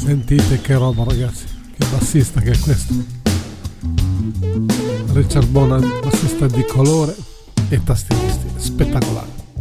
Sentite che roba, ragazzi, che bassista che è questo. Richard Bonan, bassista di colore e tastieristi, spettacolare.